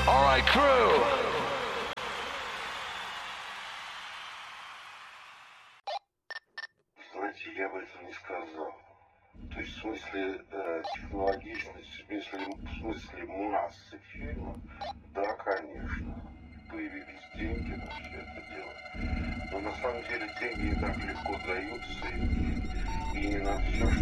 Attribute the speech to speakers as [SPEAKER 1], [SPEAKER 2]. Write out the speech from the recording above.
[SPEAKER 1] All right, crew.
[SPEAKER 2] Знаете, я бы этого не сказал. То есть в смысле технологичности, в смысле массы фильмов, да, конечно, появились деньги на все это дело. Но на самом деле деньги не так легко даются, и не на все,